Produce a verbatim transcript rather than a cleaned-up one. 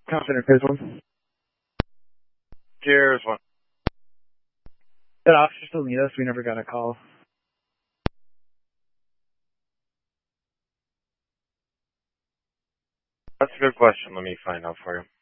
Confident Piers one. Piers one. That officer still need us? We never got a call. That's a good question. Let me find out for you.